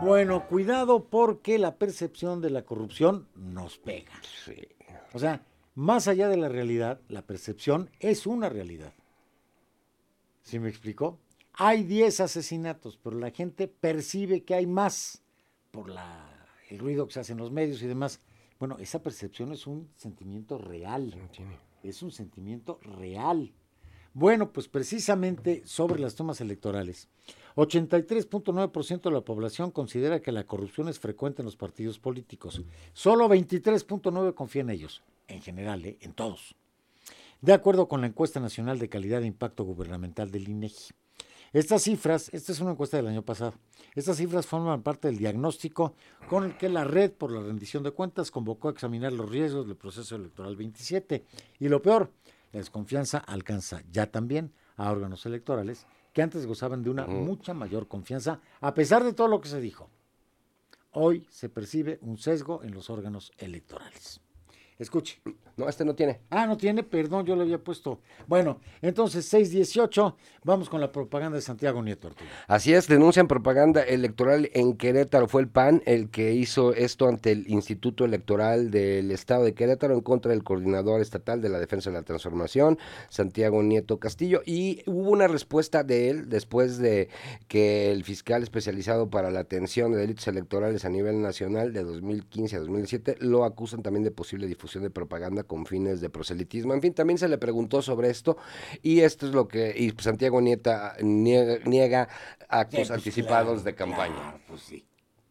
Bueno, cuidado porque la percepción de la corrupción nos pega. Sí. O sea, más allá de la realidad, la percepción es una realidad. ¿Sí me explicó? Hay 10 asesinatos, pero la gente percibe que hay más por el ruido que se hace en los medios y demás. Bueno, esa percepción es un sentimiento real. No tiene. Es un sentimiento real. Bueno, pues precisamente sobre las tomas electorales. 83.9% de la población considera que la corrupción es frecuente en los partidos políticos. Solo 23.9% confía en ellos. En general, en todos. De acuerdo con la encuesta nacional de calidad de impacto gubernamental del INEGI. Estas cifras, esta es una encuesta del año pasado, estas cifras forman parte del diagnóstico con el que la Red por la Rendición de Cuentas convocó a examinar los riesgos del proceso electoral 27. Y lo peor, la desconfianza alcanza ya también a órganos electorales que antes gozaban de una mucha mayor confianza, a pesar de todo lo que se dijo. Hoy se percibe un sesgo en los órganos electorales. Escuche. No, este no tiene. Ah, no tiene, perdón, yo le había puesto. Bueno, entonces 618, vamos con la propaganda de Santiago Nieto, Arturo. Así es, denuncian propaganda electoral en Querétaro. Fue el PAN el que hizo esto ante el Instituto Electoral del Estado de Querétaro en contra del coordinador estatal de la Defensa de la Transformación, Santiago Nieto Castillo, y hubo una respuesta de él después de que el fiscal especializado para la atención de delitos electorales a nivel nacional de 2015 a 2017 lo acusan también de posible difusión de propaganda con fines de proselitismo. En fin, también se le preguntó sobre esto y esto es lo que y Santiago Nieta niega actos anticipados de campaña. Claro, pues sí.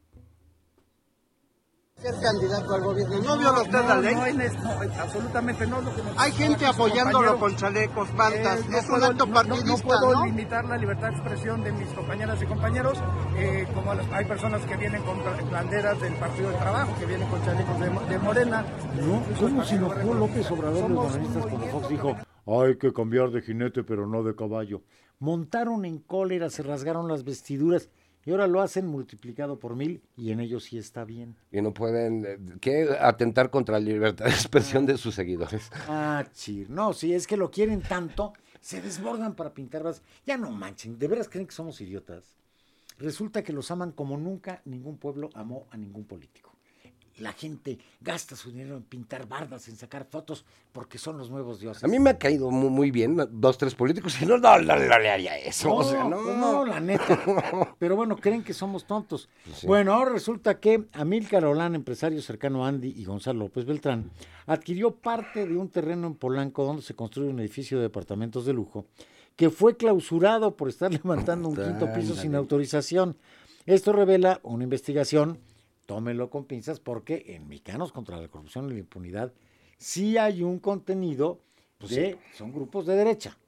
Ser candidato al gobierno. ¿No viola usted la ley? No, absolutamente no. Hay gente apoyándolo con chalecos, mantas. Es un acto partidista, no puedo limitar la libertad de expresión de mis compañeras y compañeros, como hay personas que vienen con banderas del Partido del Trabajo, que vienen con chalecos de Morena. No, ¿cómo se enojó López Obrador? Los analistas como Fox dijo, hay que cambiar de jinete pero no de caballo. Montaron en cólera, se rasgaron las vestiduras. Y ahora lo hacen multiplicado por 1000 y en ellos sí está bien. Y no pueden atentar contra la libertad de expresión de sus seguidores. No, si es que lo quieren tanto, se desbordan para pintarlas. Ya no manchen, ¿de veras creen que somos idiotas? Resulta que los aman como nunca ningún pueblo amó a ningún político. La gente gasta su dinero en pintar bardas, en sacar fotos, porque son los nuevos dioses. A mí me ha caído muy bien 2, 3 políticos y no le haría eso. No, la neta. Pero bueno, creen que somos tontos. Sí. Bueno, ahora resulta que Amílcar Olán, empresario cercano a Andy y Gonzalo López Beltrán, adquirió parte de un terreno en Polanco donde se construye un edificio de departamentos de lujo que fue clausurado por estar levantando un quinto piso sin autorización. Esto revela una investigación. Tómenlo con pinzas porque en Mexicanos contra la Corrupción y la Impunidad sí hay un contenido son grupos de derecha.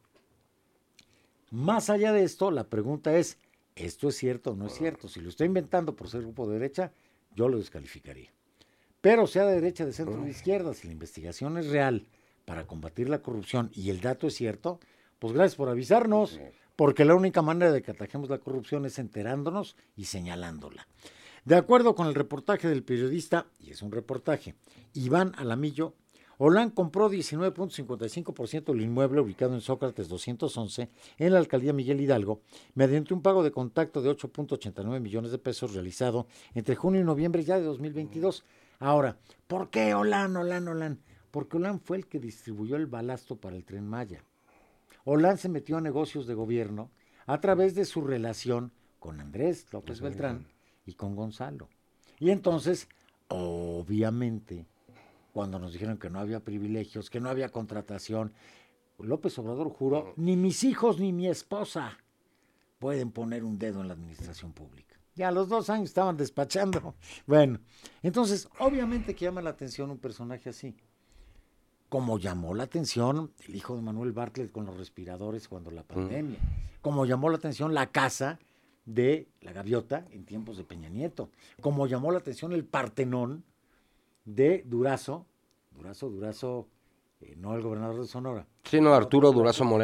Más allá de esto, la pregunta es, ¿esto es cierto o no es cierto? Si lo está inventando por ser grupo de derecha, yo lo descalificaría. Pero sea de derecha, de centro o de izquierda, si la investigación es real para combatir la corrupción y el dato es cierto, pues gracias por avisarnos, porque la única manera de que atajemos la corrupción es enterándonos y señalándola. De acuerdo con el reportaje del periodista, y es un reportaje, Iván Alamillo, Olán compró 19.55% del inmueble ubicado en Sócrates 211 en la alcaldía Miguel Hidalgo mediante un pago de contacto de 8.89 millones de pesos realizado entre junio y noviembre ya de 2022. Ahora, ¿por qué Olán? Porque Olán fue el que distribuyó el balasto para el Tren Maya. Olán se metió a negocios de gobierno a través de su relación con Andrés López Beltrán y con Gonzalo. Y entonces, obviamente, cuando nos dijeron que no había privilegios, que no había contratación, López Obrador juró, ni mis hijos ni mi esposa pueden poner un dedo en la administración pública. Ya a los 2 años estaban despachando. Bueno, entonces, obviamente que llama la atención un personaje así. Como llamó la atención el hijo de Manuel Bartlett con los respiradores cuando la pandemia. Como llamó la atención la casa de la Gaviota en tiempos de Peña Nieto, como llamó la atención el Partenón de Durazo, no el gobernador de Sonora. Sí, no, Arturo Durazo Moreno.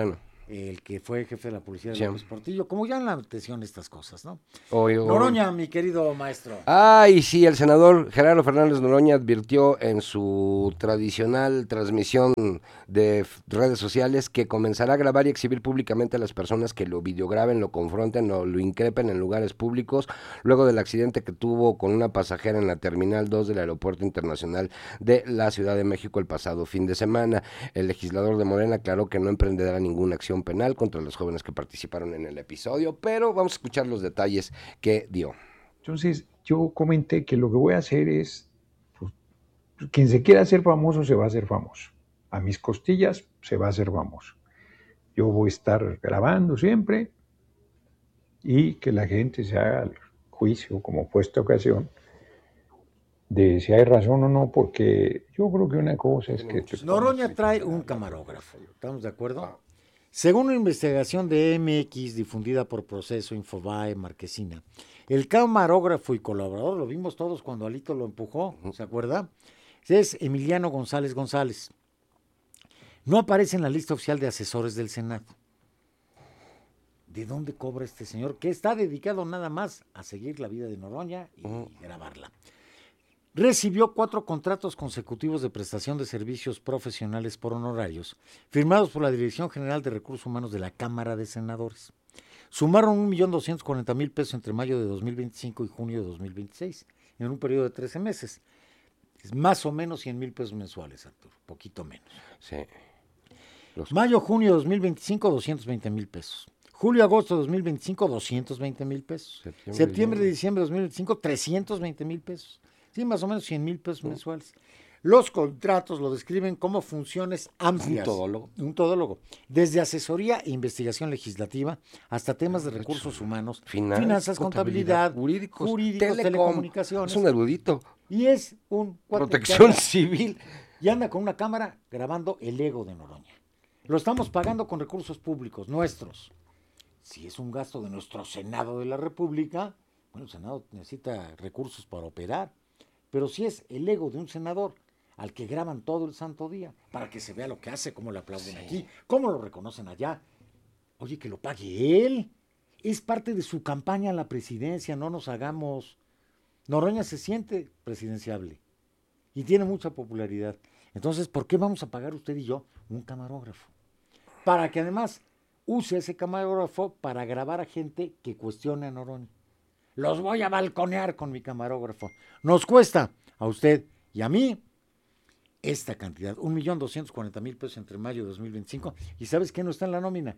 el que fue jefe de la policía de López Portillo, como ya en la atención estas cosas, ¿no? Oye. Noroña, mi querido maestro. Ay, sí, el senador Gerardo Fernández Noroña advirtió en su tradicional transmisión de redes sociales que comenzará a grabar y exhibir públicamente a las personas que lo videograben, lo confronten o lo increpen en lugares públicos, luego del accidente que tuvo con una pasajera en la Terminal 2 del Aeropuerto Internacional de la Ciudad de México el pasado fin de semana. El legislador de Morena aclaró que no emprenderá ninguna acción penal contra los jóvenes que participaron en el episodio, pero vamos a escuchar los detalles que dio. Entonces yo comenté que lo que voy a hacer es, pues, quien se quiera hacer famoso se va a hacer famoso, a mis costillas se va a hacer famoso. Yo voy a estar grabando siempre y que la gente se haga el juicio, como fue esta ocasión, de si hay razón o no, porque yo creo que una cosa es que... Noroña trae un camarógrafo, ¿estamos de acuerdo? Según una investigación de MX difundida por Proceso, Infobae, Marquesina, el camarógrafo y colaborador, lo vimos todos cuando Alito lo empujó, ¿se acuerda? Es Emiliano González González. No aparece en la lista oficial de asesores del Senado. ¿De dónde cobra este señor? Que está dedicado nada más a seguir la vida de Noroña y grabarla. Recibió 4 contratos consecutivos de prestación de servicios profesionales por honorarios, firmados por la Dirección General de Recursos Humanos de la Cámara de Senadores. Sumaron 1.240.000 pesos entre mayo de 2025 y junio de 2026, en un periodo de 13 meses. Es más o menos 100,000 pesos mensuales, Arturo, poquito menos. Sí. Mayo-junio de 2025, 220,000 pesos. Julio-agosto de 2025, 220,000 pesos. Septiembre-diciembre de 2025, 320,000 pesos. Sí, más o menos 100,000 pesos mensuales. Los contratos lo describen como funciones amplias. Un todólogo. Desde asesoría e investigación legislativa hasta temas de recursos humanos, finanzas, contabilidad, jurídicos, telecomunicaciones. Es un erudito. Y es un... Protección civil. Y anda con una cámara grabando el ego de Noroña. Lo estamos pagando con recursos públicos, nuestros. Si es un gasto de nuestro Senado de la República, bueno, el Senado necesita recursos para operar. Pero si es el ego de un senador al que graban todo el santo día, para que se vea lo que hace, cómo le aplauden aquí, cómo lo reconocen allá. Oye, que lo pague él. Es parte de su campaña a la presidencia, no nos hagamos. Noroña se siente presidenciable y tiene mucha popularidad. Entonces, ¿por qué vamos a pagar usted y yo un camarógrafo? Para que además use ese camarógrafo para grabar a gente que cuestione a Noroña. Los voy a balconear con mi camarógrafo. Nos cuesta a usted y a mí esta cantidad, 1.240.000 pesos entre mayo de 2025. ¿Y sabes qué no está en la nómina?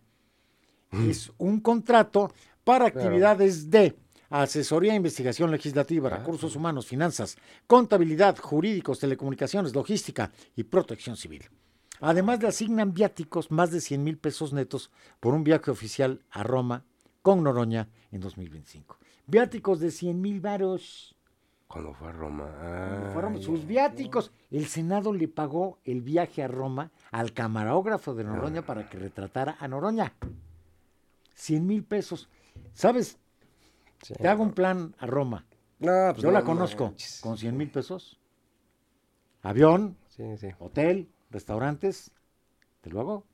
Es un contrato para actividades de asesoría e investigación legislativa, recursos humanos, finanzas, contabilidad, jurídicos, telecomunicaciones, logística y protección civil. Además le asignan viáticos más de 100,000 pesos netos por un viaje oficial a Roma con Noroña en 2025. Viáticos de 100,000 varos. Cuando fue a Roma. Sus viáticos. El Senado le pagó el viaje a Roma al camarógrafo de Noroña para que retratara a Noroña. 100,000 pesos. ¿Sabes? Sí. Te hago un plan a Roma. No, pues yo la conozco. Con 100,000 pesos. Avión, hotel, restaurantes. ¿Te lo hago?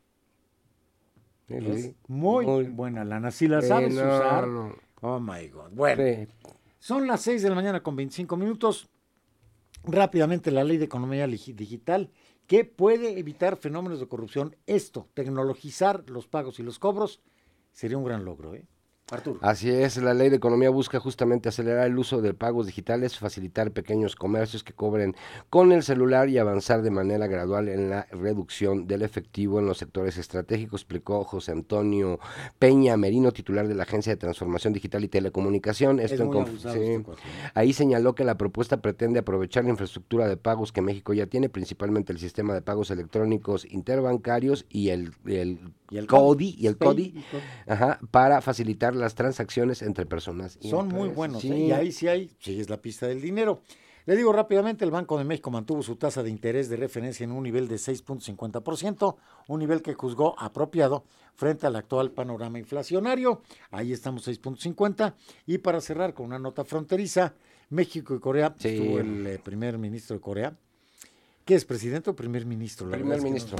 Es muy buena lana. Si la sabes usar. Oh my God. Bueno, son las 6 de la mañana con 25 minutos. Rápidamente, la ley de economía digital que puede evitar fenómenos de corrupción. Esto, tecnologizar los pagos y los cobros, sería un gran logro, ¿eh? Arturo. Así es, la ley de economía busca justamente acelerar el uso de pagos digitales, facilitar pequeños comercios que cobren con el celular y avanzar de manera gradual en la reducción del efectivo en los sectores estratégicos, explicó José Antonio Peña Merino, titular de la Agencia de Transformación Digital y Telecomunicación. Ahí señaló que la propuesta pretende aprovechar la infraestructura de pagos que México ya tiene, principalmente el sistema de pagos electrónicos interbancarios y el CODI, para facilitar las transacciones entre personas. Son muy buenos, y ahí sí es la pista del dinero. Le digo rápidamente, el Banco de México mantuvo su tasa de interés de referencia en un nivel de 6.50%, un nivel que juzgó apropiado frente al actual panorama inflacionario. Ahí estamos 6.50. Y para cerrar con una nota fronteriza, México y Corea, estuvo el primer ministro de Corea. ¿Qué es, presidente o primer ministro? Primer ministro.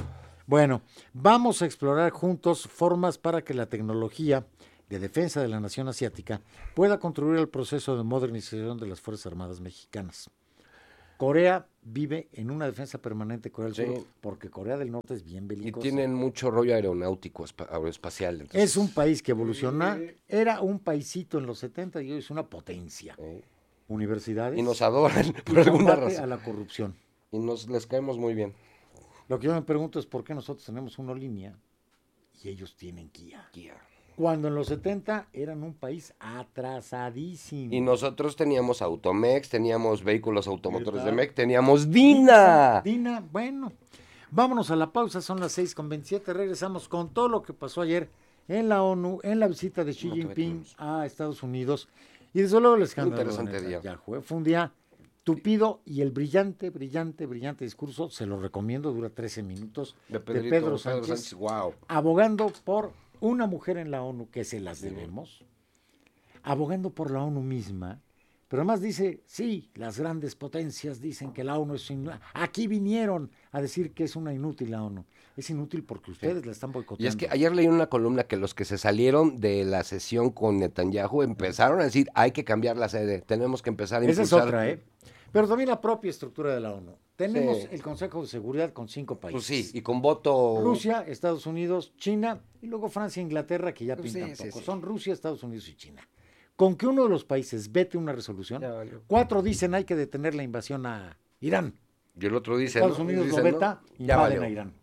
Bueno, vamos a explorar juntos formas para que la tecnología de defensa de la nación asiática pueda contribuir al proceso de modernización de las Fuerzas Armadas mexicanas. Corea vive en una defensa permanente, Corea del Sur, porque Corea del Norte es bien belicosa. Y tienen mucho rollo aeronáutico, aeroespacial. Entonces... Es un país que evoluciona, era un paisito en los 70 y hoy es una potencia. Universidades. Y nos adoran por alguna razón. A la corrupción. Y les caemos muy bien. Lo que yo me pregunto es por qué nosotros tenemos una línea y ellos tienen Kia. Cuando en los 70 eran un país atrasadísimo. Y nosotros teníamos Automex, teníamos vehículos automotores de MEC, teníamos DINA. DINA, bueno. Vámonos a la pausa, son las 6:27. Regresamos con todo lo que pasó ayer en la ONU, en la visita de Xi Jinping a Estados Unidos. Y desde luego el escándalo. Interesante día. Fue un día tupido y el brillante discurso, se lo recomiendo, dura 13 minutos, de Pedro Sánchez, wow. Abogando por una mujer en la ONU, que se las debemos, abogando por la ONU misma, pero además dice, sí, las grandes potencias dicen que la ONU es inútil. Aquí vinieron a decir que es una inútil la ONU. Es inútil porque ustedes la están boicoteando. Y es que ayer leí una columna que los que se salieron de la sesión con Netanyahu empezaron a decir, hay que cambiar la sede, tenemos que empezar a impulsar. Esa es otra, Pero también la propia estructura de la ONU. Tenemos el Consejo de Seguridad con 5 países. Pues sí, y con voto... Rusia, Estados Unidos, China, y luego Francia e Inglaterra, que ya pintan poco. Sí. Son Rusia, Estados Unidos y China. Con que uno de los países vete una resolución, 4 dicen hay que detener la invasión a Irán. Y el otro dice... Estados Unidos lo veta, invaden a Irán.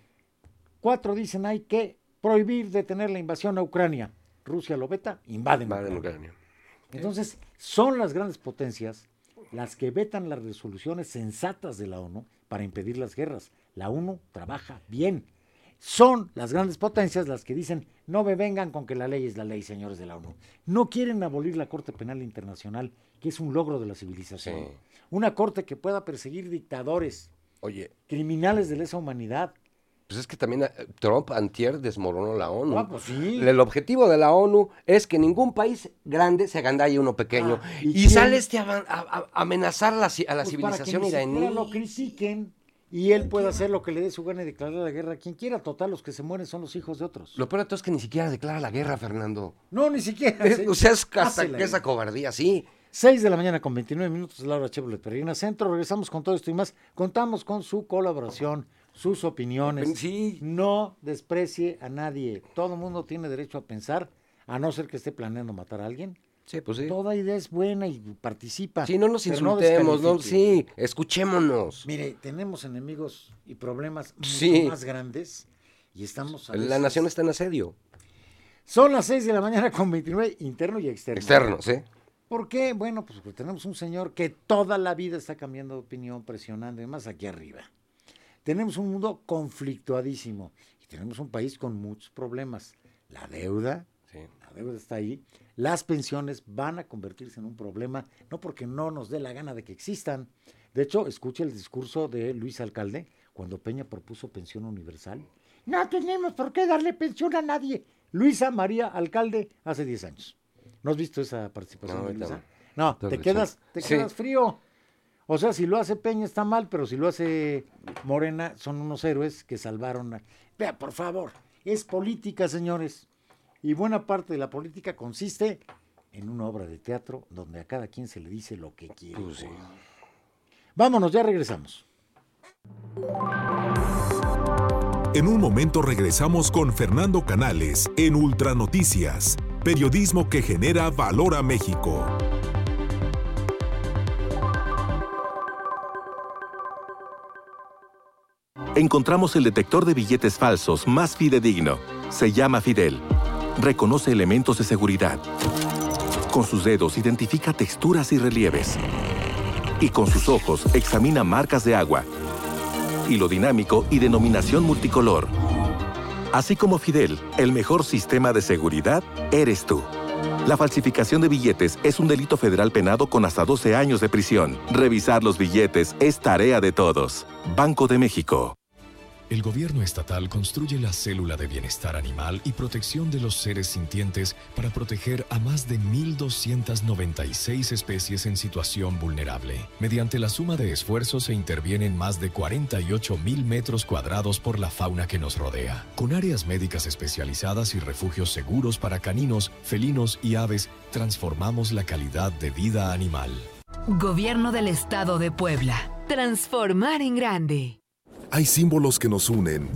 4 dicen hay que prohibir detener la invasión a Ucrania. Rusia lo veta, invaden Ucrania. Entonces, son las grandes potencias las que vetan las resoluciones sensatas de la ONU para impedir las guerras. La ONU trabaja bien. Son las grandes potencias las que dicen, no me vengan con que la ley es la ley, señores de la ONU. No quieren abolir la Corte Penal Internacional, que es un logro de la civilización. Sí. Una corte que pueda perseguir dictadores, criminales de lesa humanidad. Pues es que también Trump antier desmoronó la ONU. Pues sí. El objetivo de la ONU es que ningún país grande se agandalle uno pequeño. Y sale a amenazar a la civilización iraní. Para que lo critiquen y él pueda hacer lo que le dé su gana y declarar la guerra a quien quiera. Total, los que se mueren son los hijos de otros. Lo peor de todo es que ni siquiera declara la guerra, Fernando. No, ni siquiera. O sea, es hasta esa cobardía, sí. 6:29, Laura Chevrolet Peregrina Centro. Regresamos con todo esto y más. Contamos con su colaboración, sus opiniones. Sí. No desprecie a nadie. Todo el mundo tiene derecho a pensar, a no ser que esté planeando matar a alguien. Sí, pues sí. Toda idea es buena y participa. Sí, no nos insultemos, sí, escuchémonos. Mire, tenemos enemigos y problemas mucho más grandes y estamos... La nación está en asedio. Son las 6:29, interno y externo. Externo, sí. ¿Por qué? Bueno, pues porque tenemos un señor que toda la vida está cambiando de opinión, presionando y más aquí arriba. Tenemos un mundo conflictuadísimo y tenemos un país con muchos problemas. La deuda está ahí. Las pensiones van a convertirse en un problema, no porque no nos dé la gana de que existan. De hecho, escuche el discurso de Luis Alcalde cuando Peña propuso pensión universal. No tenemos por qué darle pensión a nadie. Luisa María Alcalde hace 10 años. ¿No has visto esa participación de Luisa? No, te quedas frío. O sea, si lo hace Peña está mal, pero si lo hace Morena, son unos héroes que salvaron. Vea, por favor, es política, señores. Y buena parte de la política consiste en una obra de teatro donde a cada quien se le dice lo que quiere. Pues sí. Vámonos, ya regresamos. En un momento regresamos con Fernando Canales en Ultranoticias, periodismo que genera valor a México. Encontramos el detector de billetes falsos más fidedigno. Se llama Fidel. Reconoce elementos de seguridad. Con sus dedos identifica texturas y relieves. Y con sus ojos examina marcas de agua, hilo dinámico y denominación multicolor. Así como Fidel, el mejor sistema de seguridad eres tú. La falsificación de billetes es un delito federal penado con hasta 12 años de prisión. Revisar los billetes es tarea de todos. Banco de México. el gobierno estatal construye la célula de bienestar animal y protección de los seres sintientes para proteger a más de 1,296 especies en situación vulnerable. Mediante la suma de esfuerzos se intervienen más de 48,000 metros cuadrados por la fauna que nos rodea. Con áreas médicas especializadas y refugios seguros para caninos, felinos y aves, transformamos la calidad de vida animal. Gobierno del Estado de Puebla. Transformar en grande. Hay símbolos que nos unen